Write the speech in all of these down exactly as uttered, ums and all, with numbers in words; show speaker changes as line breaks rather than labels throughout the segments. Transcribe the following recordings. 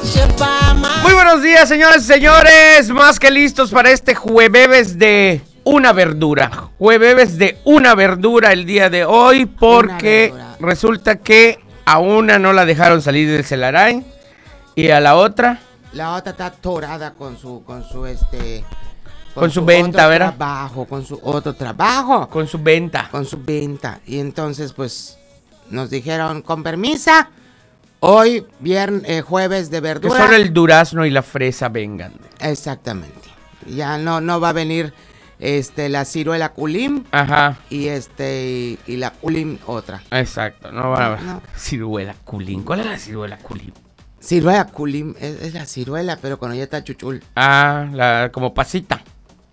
Muy buenos días, señores y señores. Más que listos para este jueves de una verdura. Jueves de una verdura el día de hoy, porque resulta que a una no la dejaron salir del Celarain y a la otra...
La otra está atorada con su, con su, este...
Con, con su, su venta, ¿verdad?
Trabajo, con su otro trabajo.
Con su venta.
Con su venta. Y entonces, pues, nos dijeron, con permisa, hoy, viernes, eh, jueves de verdura.
Que solo el durazno y la fresa vengan.
Exactamente. Ya no, no va a venir este, la ciruela culim.
Ajá.
Y este, y, y la culim otra.
Exacto. No va a haber. No. Ciruela culim. ¿Cuál es la ciruela culim?
Ciruela culim es, es la ciruela, pero cuando ya está chuchul.
Ah, la como pasita.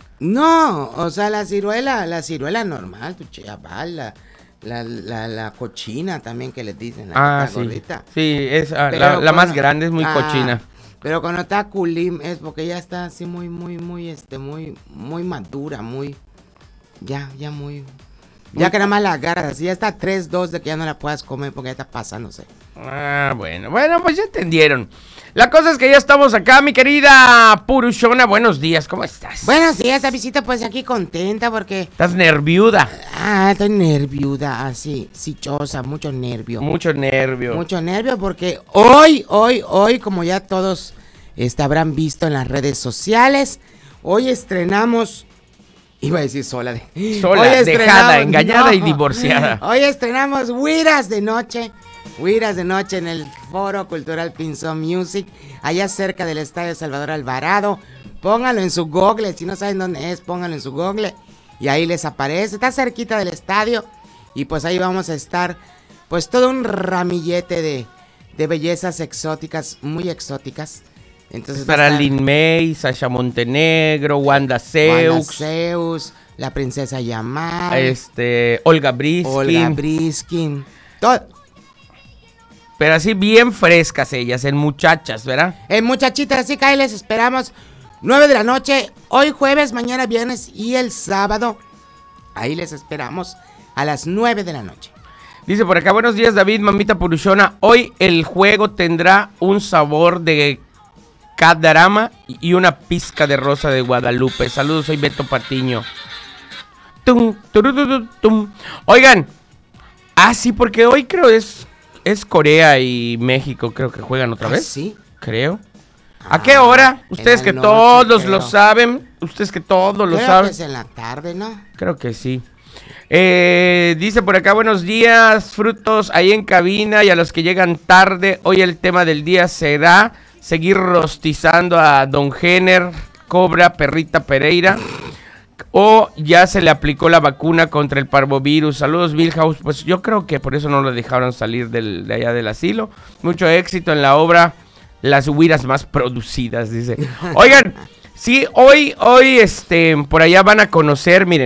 No, o sea, la ciruela, la ciruela normal, tu chaval, la, la, la, la cochina también que les dicen, la,
ah,
la
sí.
gordita.
Sí, es ah, la, la cuando, más grande, es muy ah, cochina.
Pero cuando está culim es porque ya está así muy, muy, muy, este, muy, muy madura, muy, ya, ya muy, ya que nada más la agarras, así ya está tres, dos de que ya no la puedas comer porque ya está pasándose.
Ah, bueno, bueno, pues ya entendieron. La cosa es que ya estamos acá, mi querida Purushona. Buenos días, ¿cómo estás?
Buenos días, visita, pues aquí contenta porque...
¿Estás nerviuda?
Ah, estoy nerviuda, así, sichosa, mucho nervio.
Mucho nervio.
Mucho nervio porque hoy, hoy, hoy, como ya todos este, habrán visto en las redes sociales, hoy estrenamos... Iba a decir sola. De,
sola, dejada, engañada no, y divorciada.
Hoy estrenamos Huiras de Noche. Huiras de Noche en el Foro Cultural Pinzón Music, allá cerca del Estadio Salvador Alvarado. Pónganlo en su Google, si no saben dónde es, pónganlo en su Google y ahí les aparece. Está cerquita del estadio y pues ahí vamos a estar, pues todo un ramillete de, de bellezas exóticas, muy exóticas. Entonces
para Lin May, Sasha Montenegro, Wanda Seux,
Wanda Seux, la princesa Yamal,
este, Olga Briskin.
Olga Briskin, todo.
Pero así bien frescas ellas, en muchachas, ¿verdad?
En muchachitas, así que ahí les esperamos. nueve de la noche, hoy jueves, mañana viernes y el sábado. Ahí les esperamos a las nueve de la noche.
Dice por acá, buenos días David, mamita Purushona. Hoy el juego tendrá un sabor de cadarama y una pizca de rosa de Guadalupe. Saludos, soy Beto Patiño. Tum, turururum, tum. Oigan, ah sí, porque hoy creo es... Es Corea y México, creo que juegan otra
¿Ah,
vez.
Sí.
Creo.
Ah,
¿A qué hora? Ustedes que
noche,
todos
creo.
lo saben. Ustedes que todos lo
creo
saben.
Que es en la tarde, ¿no?
Creo que sí. Eh, dice por acá, buenos días, frutos, ahí en cabina y a los que llegan tarde. Hoy el tema del día será seguir rostizando a Don Jenner, Cobra, Perrita Pereira. O ya se le aplicó la vacuna contra el parvovirus. Saludos, Milhouse. Pues yo creo que por eso no lo dejaron salir del, de allá del asilo. Mucho éxito en la obra Las Huiras Más Producidas, dice. Oigan, sí, hoy, hoy, este, por allá van a conocer, miren.